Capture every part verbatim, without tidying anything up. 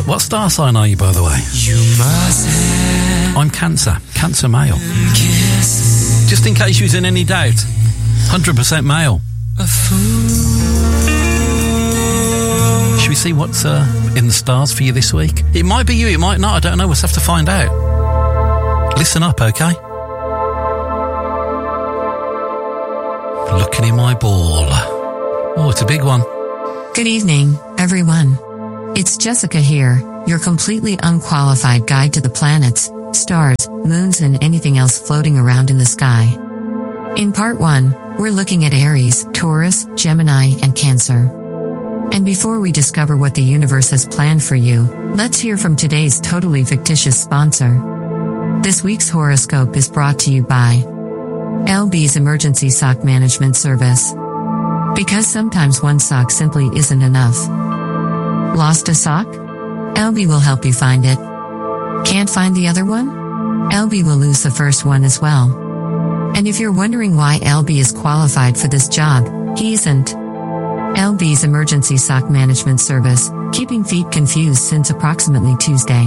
Uh, what star sign are you, by the way? You must have I'm Cancer. Cancer male. kiss Just in case you was in any doubt. one hundred percent male. a fool. Should we see what's uh, in the stars for you this week? It might be you, it might not. I don't know. We'll have to find out. Listen up, okay? Looking in my ball. Oh, it's a big one. Good evening, everyone. It's Jessica here, your completely unqualified guide to the planets, stars, moons, and anything else floating around in the sky. In part one, we're looking at Aries, Taurus, Gemini, and Cancer. And before we discover what the universe has planned for you, let's hear from today's totally fictitious sponsor. This week's horoscope is brought to you by L B's Emergency Sock Management Service. Because sometimes one sock simply isn't enough. Lost a sock? L B will help you find it. Can't find the other one? L B will lose the first one as well. And if you're wondering why L B is qualified for this job, he isn't. L B's Emergency Sock Management Service, keeping feet confused since approximately Tuesday.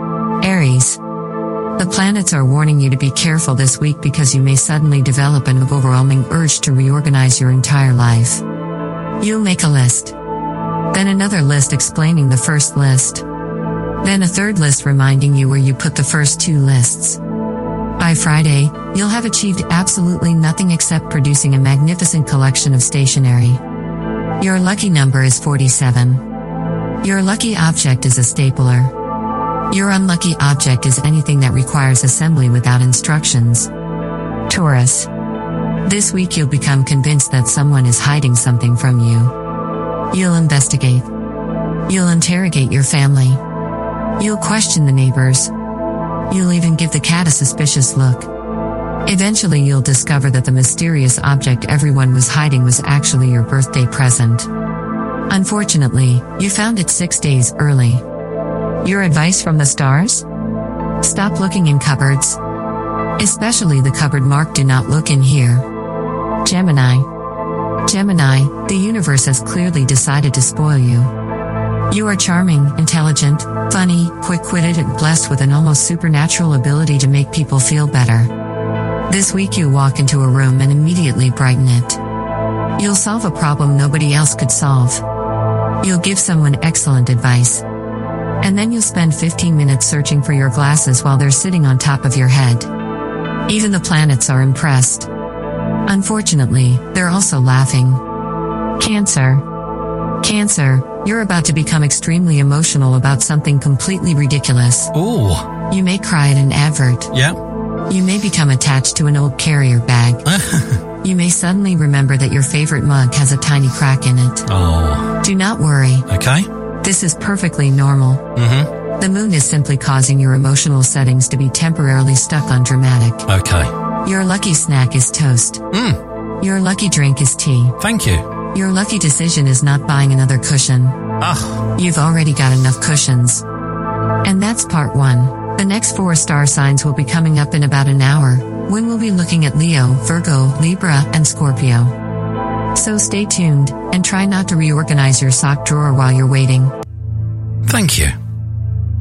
Aries. The planets are warning you to be careful this week because you may suddenly develop an overwhelming urge to reorganize your entire life. You'll make a list. Then another list explaining the first list. Then a third list reminding you where you put the first two lists. By Friday, you'll have achieved absolutely nothing except producing a magnificent collection of stationery. Your lucky number is forty-seven. Your lucky object is a stapler. Your unlucky object is anything that requires assembly without instructions. Taurus. This week you'll become convinced that someone is hiding something from you. You'll investigate. You'll interrogate your family. You'll question the neighbors. You'll even give the cat a suspicious look. Eventually you'll discover that the mysterious object everyone was hiding was actually your birthday present. Unfortunately, you found it six days early. Your advice from the stars? Stop looking in cupboards. Especially the cupboard marked "Do not look in here." Gemini. Gemini, the universe has clearly decided to spoil you. You are charming, intelligent, funny, quick-witted, and blessed with an almost supernatural ability to make people feel better. This week you walk into a room and immediately brighten it. You'll solve a problem nobody else could solve. You'll give someone excellent advice. And then you'll spend fifteen minutes searching for your glasses while they're sitting on top of your head. Even the planets are impressed. Unfortunately, they're also laughing. Cancer. Cancer, you're about to become extremely emotional about something completely ridiculous. Ooh. You may cry at an advert. Yeah. You may become attached to an old carrier bag. You may suddenly remember that your favorite mug has a tiny crack in it. Oh. Do not worry. Okay. This is perfectly normal. Mm-hmm. The moon is simply causing your emotional settings to be temporarily stuck on dramatic. Okay. Your lucky snack is toast. Mm. Your lucky drink is tea. Thank you. Your lucky decision is not buying another cushion. Ah. You've already got enough cushions. And that's part one. The next four star signs will be coming up in about an hour, when we'll be looking at Leo, Virgo, Libra, and Scorpio. So stay tuned, and try not to reorganize your sock drawer while you're waiting. Thank you.